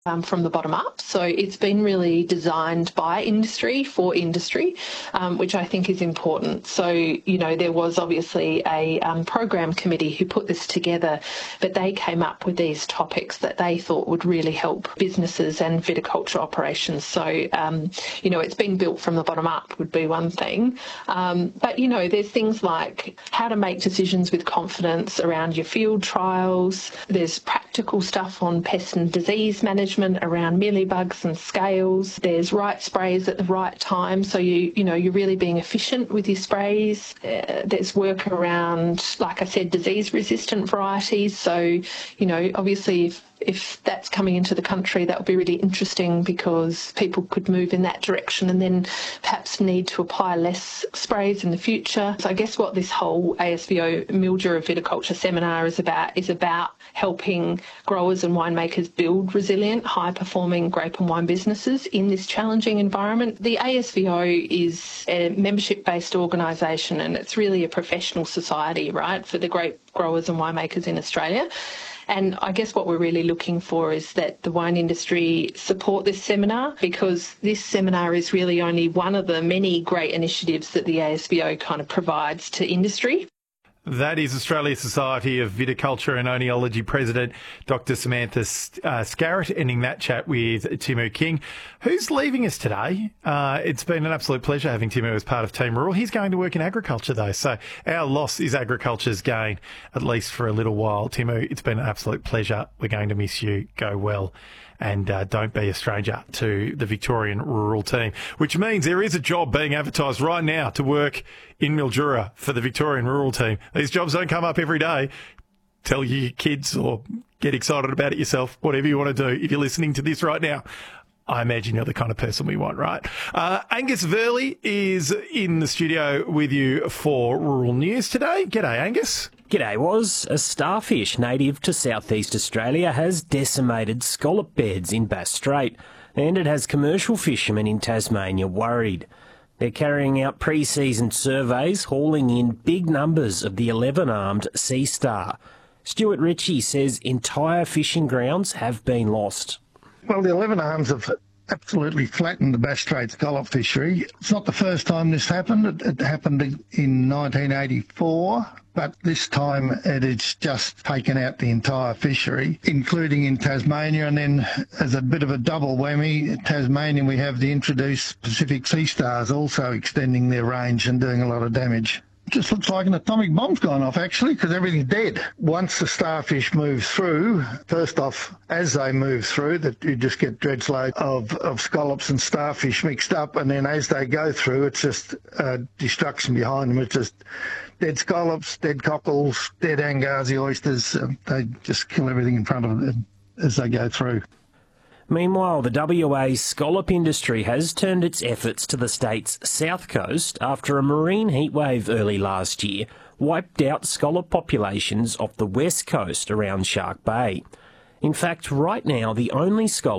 from the bottom up. So it's been really designed by industry for industry, which I think is important. So, there was obviously a program committee who put this together, but they came up with these topics that they thought would really help businesses and viticulture operations. So, it's been built from the bottom up would be one thing. But, there's things like how to make decisions with confidence around your field trials. There's practical stuff on pest and disease management around mealybugs and scales. There's right sprays at the right time, so you're really being efficient with your sprays. There's work around, like I said, disease-resistant varieties. So, obviously if that's coming into the country, that would be really interesting because people could move in that direction and then perhaps need to apply less sprays in the future. So I guess what this whole ASVO Mildura Viticulture Seminar is about helping growers and winemakers build resilient, high-performing grape and wine businesses in this challenging environment. The ASVO is a membership-based organisation, and it's really a professional society, right, for the grape growers and winemakers in Australia. And I guess what we're really looking for is that the wine industry support this seminar, because this seminar is really only one of the many great initiatives that the ASVO kind of provides to industry. That is Australia Society of Viticulture and Oenology President Dr. Samantha Scarrett, ending that chat with Timu King, who's leaving us today. It's been an absolute pleasure having Timu as part of Team Rural. He's going to work in agriculture, though, so our loss is agriculture's gain, at least for a little while. Timu, it's been an absolute pleasure. We're going to miss you. Go well. And don't be a stranger to the Victorian Rural Team, which means there is a job being advertised right now to work in Mildura for the Victorian Rural Team. These jobs don't come up every day. Tell your kids or get excited about it yourself, whatever you want to do. If you're listening to this right now, I imagine you're the kind of person we want, right? Angus Verley is in the studio with you for Rural News today. G'day, Angus. G'day, Woz. A starfish native to southeast Australia has decimated scallop beds in Bass Strait, and it has commercial fishermen in Tasmania worried. They're carrying out pre-season surveys, hauling in big numbers of the 11-armed sea star. Stuart Ritchie says entire fishing grounds have been lost. Well, the 11 arms have absolutely flattened the Bass Strait scallop fishery. It's not the first time this happened. It happened in 1984, but this time it is just taken out the entire fishery, including in Tasmania. And then as a bit of a double whammy, Tasmania, we have the introduced Pacific sea stars also extending their range and doing a lot of damage. Just looks like an atomic bomb's gone off, actually, because everything's dead. Once the starfish moves through, first off, as they move through, that you just get dreadloads of scallops and starfish mixed up, and then as they go through, it's just destruction behind them. It's just dead scallops, dead cockles, dead Angazi oysters. They just kill everything in front of them as they go through. Meanwhile, the WA scallop industry has turned its efforts to the state's south coast after a marine heatwave early last year wiped out scallop populations off the west coast around Shark Bay. In fact, right now, the only scallop